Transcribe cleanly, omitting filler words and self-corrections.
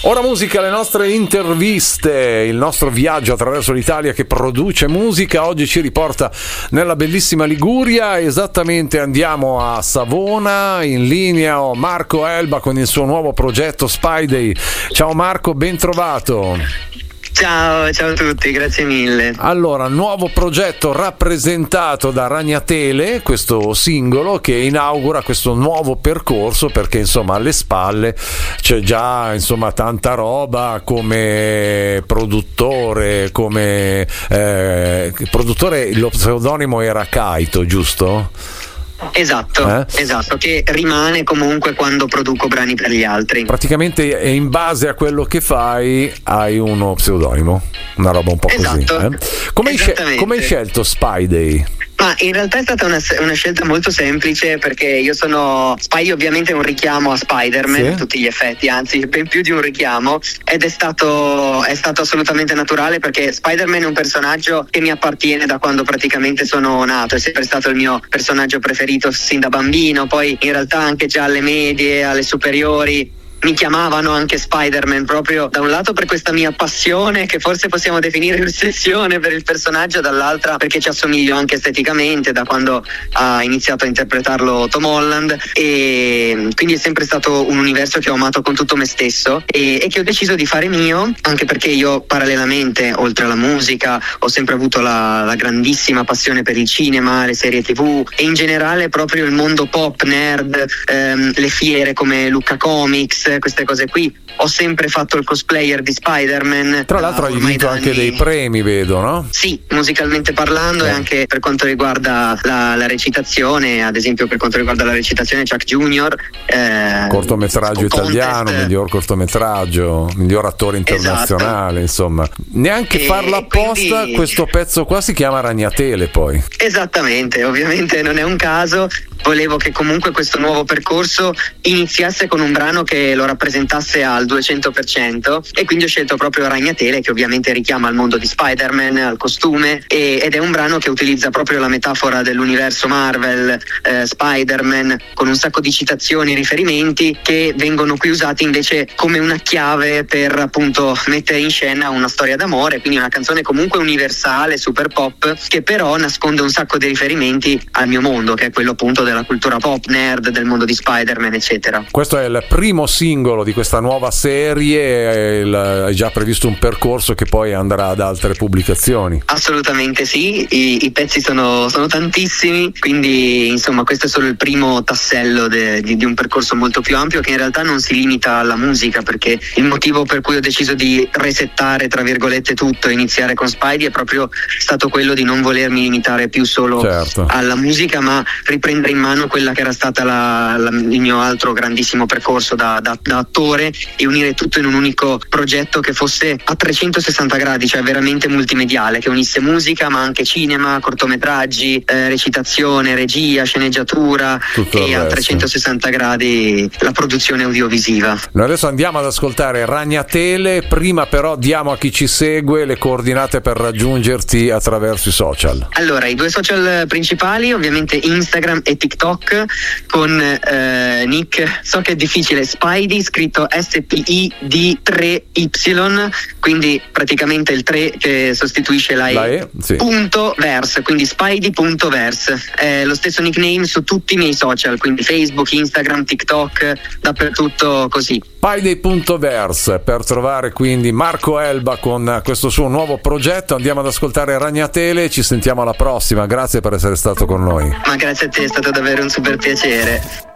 Ora musica, le nostre interviste, il nostro viaggio attraverso l'Italia che produce musica. Oggi ci riporta nella bellissima Liguria, esattamente andiamo a Savona. In linea ho Marco Elba con il suo nuovo progetto Spidey. Ciao Marco, ben trovato. Ciao a tutti, grazie mille. Allora, nuovo progetto rappresentato da Ragnatele, questo singolo che inaugura questo nuovo percorso, perché insomma alle spalle c'è già insomma tanta roba come produttore, lo pseudonimo era Kaito, giusto? Esatto, che rimane comunque quando produco brani per gli altri. Praticamente in base a quello che fai hai uno pseudonimo, una roba un po' così. Come hai scelto Spidey? Ma in realtà è stata una scelta molto semplice, perché io sono Spidey, ovviamente è un richiamo a Spider-Man a tutti gli effetti, anzi ben più di un richiamo, ed è stato assolutamente naturale, perché Spider-Man è un personaggio che mi appartiene da quando praticamente sono nato, è sempre stato il mio personaggio preferito sin da bambino. Poi in realtà anche già alle medie, alle superiori mi chiamavano anche Spider-Man, proprio da un lato per questa mia passione, che forse possiamo definire ossessione per il personaggio, dall'altra perché ci assomiglio anche esteticamente da quando ha iniziato a interpretarlo Tom Holland, e quindi è sempre stato un universo che ho amato con tutto me stesso e che ho deciso di fare mio, anche perché io parallelamente, oltre alla musica, ho sempre avuto la grandissima passione per il cinema, le serie TV e in generale proprio il mondo pop, nerd, le fiere come Lucca Comics, queste cose qui. Ho sempre fatto il cosplayer di Spider-Man. Tra l'altro hai vinto anche dei premi, vedo, no? Sì, musicalmente parlando, e anche per quanto riguarda la recitazione, ad esempio per quanto riguarda la recitazione Chuck Junior, cortometraggio italiano, miglior cortometraggio, miglior attore internazionale, insomma. Neanche farla apposta, quindi questo pezzo qua si chiama Ragnatele, poi. Esattamente, ovviamente non è un caso. Volevo che comunque questo nuovo percorso iniziasse con un brano che lo rappresentasse al 200%, e quindi ho scelto proprio Ragnatele, che ovviamente richiama al mondo di Spider-Man, al costume, ed è un brano che utilizza proprio la metafora dell'universo Marvel, Spider-Man, con un sacco di citazioni e riferimenti che vengono qui usati invece come una chiave per appunto mettere in scena una storia d'amore, quindi una canzone comunque universale, super pop, che però nasconde un sacco di riferimenti al mio mondo, che è quello appunto della cultura pop, nerd, del mondo di Spider-Man, eccetera. Questo è il primo singolo di questa nuova serie, hai già previsto un percorso che poi andrà ad altre pubblicazioni? Assolutamente sì, i pezzi sono tantissimi, quindi insomma questo è solo il primo tassello di un percorso molto più ampio, che in realtà non si limita alla musica, perché il motivo per cui ho deciso di resettare tra virgolette tutto e iniziare con Spidey è proprio stato quello di non volermi limitare più solo alla musica, ma riprendere in mano quella che era stata il mio altro grandissimo percorso da attore, e unire tutto in un unico progetto che fosse a 360 gradi, cioè veramente multimediale, che unisse musica ma anche cinema, cortometraggi, recitazione, regia, sceneggiatura e a 360 gradi la produzione audiovisiva. Noi adesso andiamo ad ascoltare Ragnatele, prima però diamo a chi ci segue le coordinate per raggiungerti attraverso i social. Allora, i due social principali, ovviamente Instagram e TikTok, con nick, so che è difficile, Spidey scritto SPID 3Y, quindi praticamente il 3 che sostituisce la E, punto verse, quindi Spidey.verse. È lo stesso nickname su tutti i miei social, quindi Facebook, Instagram, TikTok, dappertutto così. Spidey.verse per trovare quindi Marco Elba con questo suo nuovo progetto. Andiamo ad ascoltare Ragnatele, ci sentiamo alla prossima, grazie per essere stato con noi. Ma grazie a te, è stato davvero un super piacere.